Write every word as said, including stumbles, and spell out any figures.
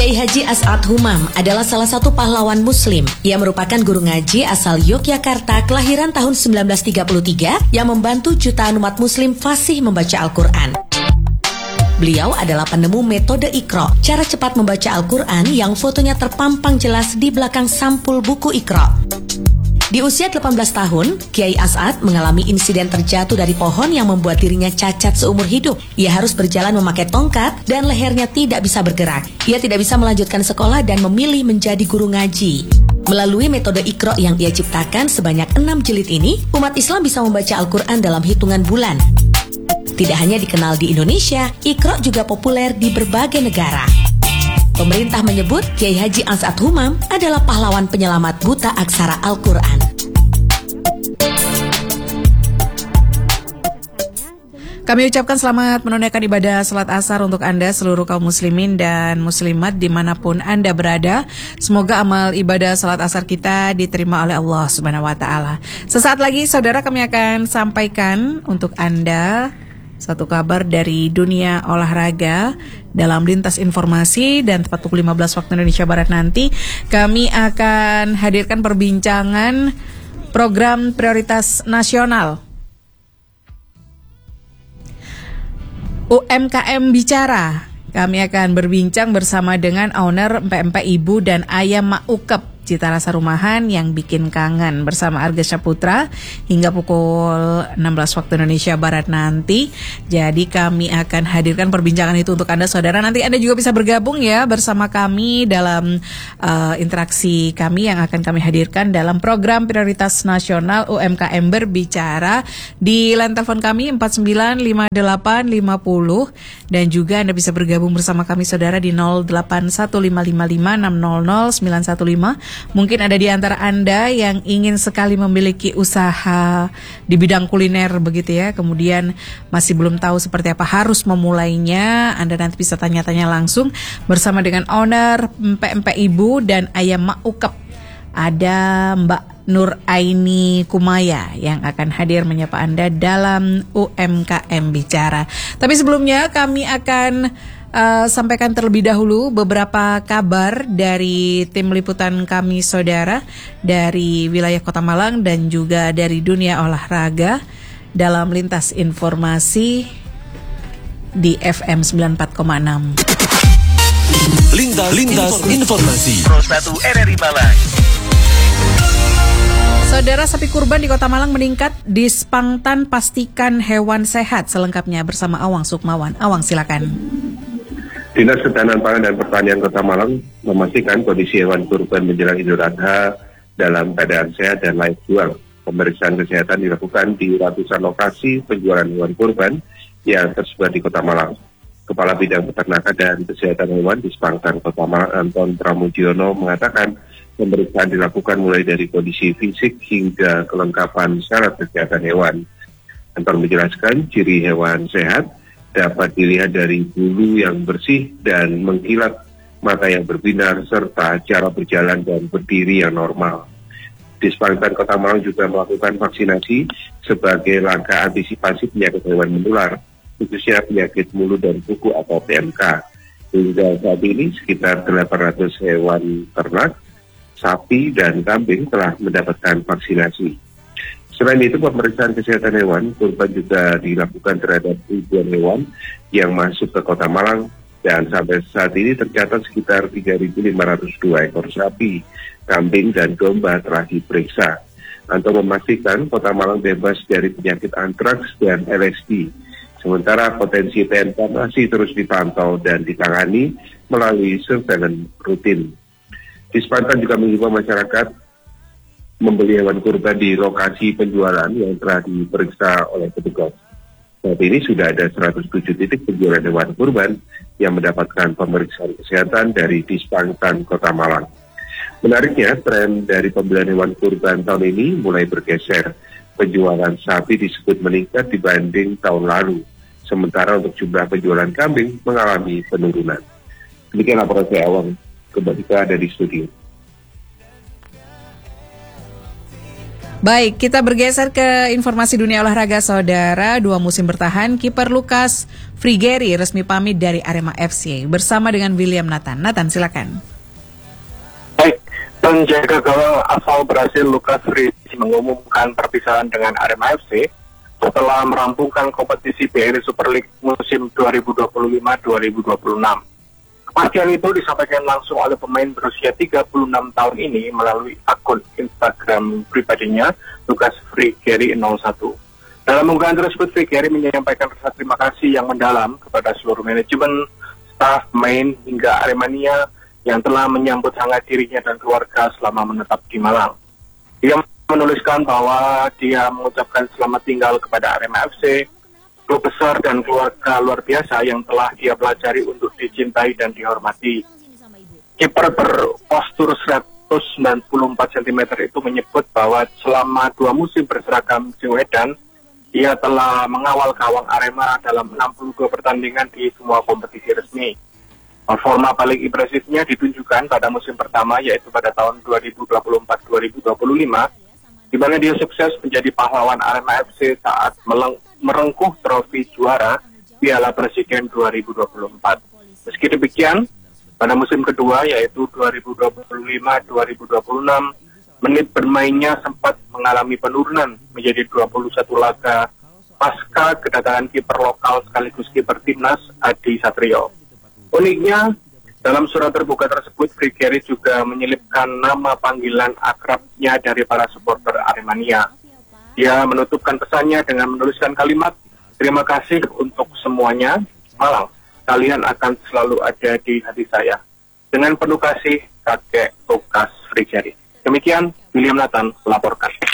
Kiai Haji As'ad Humam adalah salah satu pahlawan muslim. Ia merupakan guru ngaji asal Yogyakarta kelahiran tahun seribu sembilan ratus tiga puluh tiga yang membantu jutaan umat muslim fasih membaca Al-Quran. Beliau adalah penemu metode Iqra, cara cepat membaca Al-Quran yang fotonya terpampang jelas di belakang sampul buku Iqra. Di usia delapan belas tahun, Kiai As'ad mengalami insiden terjatuh dari pohon yang membuat dirinya cacat seumur hidup. Ia harus berjalan memakai tongkat dan lehernya tidak bisa bergerak. Ia tidak bisa melanjutkan sekolah dan memilih menjadi guru ngaji. Melalui metode Iqra yang ia ciptakan sebanyak enam jilid ini, umat Islam bisa membaca Al-Quran dalam hitungan bulan. Tidak hanya dikenal di Indonesia, Iqra juga populer di berbagai negara. Pemerintah menyebut Kiai Haji As'ad Humam adalah pahlawan penyelamat buta aksara Al-Quran. Kami ucapkan selamat menunaikan ibadah salat asar untuk Anda seluruh kaum muslimin dan muslimat dimanapun Anda berada. Semoga amal ibadah salat asar kita diterima oleh Allah Subhanahu Wa Taala. Sesaat lagi saudara kami akan sampaikan untuk Anda satu kabar dari dunia olahraga dalam lintas informasi, dan tepat pukul lima belas waktu Indonesia Barat nanti kami akan hadirkan perbincangan program prioritas nasional U M K M Bicara. Kami akan berbincang bersama dengan owner Empek-Empek Ibu dan Ayam Mak Ukep, cita rasa rumahan yang bikin kangen, bersama Arga Saputra hingga pukul enam belas waktu Indonesia Barat nanti. Jadi kami akan hadirkan perbincangan itu untuk Anda saudara. Nanti Anda juga bisa bergabung ya bersama kami dalam uh, interaksi kami yang akan kami hadirkan dalam program prioritas nasional U M K M Berbicara di line telepon kami empat sembilan lima delapan lima nol, dan juga Anda bisa bergabung bersama kami saudara di nol delapan satu lima lima lima enam nol nol sembilan satu lima. Mungkin ada di antara Anda yang ingin sekali memiliki usaha di bidang kuliner begitu ya, kemudian masih belum tahu seperti apa harus memulainya. Anda nanti bisa tanya-tanya langsung bersama dengan owner Empek-Empek Ibu dan Ayam Mak Ukep. Ada Mbak Nur Aini Kumaya yang akan hadir menyapa Anda dalam U M K M Bicara. Tapi sebelumnya kami akan Uh, sampaikan terlebih dahulu beberapa kabar dari tim liputan kami saudara dari wilayah Kota Malang dan juga dari dunia olahraga dalam lintas informasi di F M sembilan puluh empat koma enam. Lintas, lintas informasi Pro satu R R I Malang. Saudara, sapi kurban di Kota Malang meningkat. Di Spangtan pastikan hewan sehat. Selengkapnya bersama Awang Sukmawan. Awang silakan. Dinas Ketahanan Pangan dan Pertanian Kota Malang memastikan kondisi hewan kurban menjelang Idul Adha dalam keadaan sehat dan layak jual. Pemeriksaan kesehatan dilakukan di ratusan lokasi penjualan hewan kurban yang tersebar di Kota Malang. Kepala Bidang Peternakan dan Kesehatan Hewan di Spangtan Kota Malang, Anton Pramudiono, mengatakan pemeriksaan dilakukan mulai dari kondisi fisik hingga kelengkapan syarat kesehatan hewan. Anton menjelaskan ciri hewan sehat dapat dilihat dari bulu yang bersih dan mengkilat, mata yang berbinar, serta cara berjalan dan berdiri yang normal. Di Spangtan Kota Malang juga melakukan vaksinasi sebagai langkah antisipasi penyakit hewan menular, khususnya penyakit mulut dan kuku atau P M K. Hingga saat ini sekitar delapan ratus hewan ternak, sapi dan kambing telah mendapatkan vaksinasi. Selain itu, pemeriksaan kesehatan hewan kurban juga dilakukan terhadap ribuan hewan yang masuk ke Kota Malang, dan sampai saat ini tercatat sekitar tiga ribu lima ratus dua ekor sapi, kambing, dan domba telah diperiksa. Anto memastikan Kota Malang bebas dari penyakit antraks dan L S D. Sementara potensi P M K masih terus dipantau dan ditangani melalui surveillance rutin. Di Spangtan juga mengimbau masyarakat membeli hewan kurban di lokasi penjualan yang telah diperiksa oleh petugas. Saat ini sudah ada seratus tujuh titik penjualan hewan kurban yang mendapatkan pemeriksaan kesehatan dari Dispangtan Kota Malang. Menariknya, tren dari pembelian hewan kurban tahun ini mulai bergeser. Penjualan sapi disebut meningkat dibanding tahun lalu, sementara untuk jumlah penjualan kambing mengalami penurunan. Demikian laporan saya, Awang. Kembali ke ada di studio. Baik, kita bergeser ke informasi dunia olahraga, saudara. Dua musim bertahan, kiper Lucas Frigery resmi pamit dari Arema F C bersama dengan William Nathan. Nathan, silakan. Baik, penjaga gawang asal Brasil Lucas Frigery mengumumkan perpisahan dengan Arema F C setelah merampungkan kompetisi B R I Super League musim dua ribu dua puluh lima dua ribu dua puluh enam. Kepastian itu disampaikan langsung oleh pemain berusia tiga puluh enam tahun ini melalui akun Instagram pribadinya, Lucas Frigery nol satu. Dalam unggahan tersebut, Frigery menyampaikan rasa terima kasih yang mendalam kepada seluruh manajemen, staf, pemain, hingga Aremania yang telah menyambut hangat dirinya dan keluarga selama menetap di Malang. Dia menuliskan bahwa dia mengucapkan selamat tinggal kepada Arema F C, klub besar dan keluarga luar biasa yang telah dia pelajari untuk dicintai dan dihormati. Kiper berpostur seratus sembilan puluh empat sentimeter itu menyebut bahwa selama dua musim berseragam Singoedan, ia telah mengawal gawang Arema dalam enam puluh dua pertandingan di semua kompetisi resmi. Performa paling impresifnya ditunjukkan pada musim pertama, yaitu pada tahun dua ribu dua puluh empat dua ribu dua puluh lima, di mana dia sukses menjadi pahlawan Arema F C saat meleng- merengkuh trofi juara Piala Presiden dua ribu dua puluh empat. Meski demikian, pada musim kedua, yaitu dua ribu dua puluh lima dua ribu dua puluh enam, menit bermainnya sempat mengalami penurunan menjadi dua puluh satu laga pasca kedatangan kiper lokal sekaligus kiper timnas Adi Satrio. Uniknya, dalam surat terbuka tersebut, Frigery juga menyelipkan nama panggilan akrabnya dari para supporter Aremania. Dia menutupkan pesannya dengan menuliskan kalimat, "Terima kasih untuk semuanya, Malang, kalian akan selalu ada di hati saya. Dengan penuh kasih, kakek Lucas Frigery." Demikian, William Nathan melaporkan.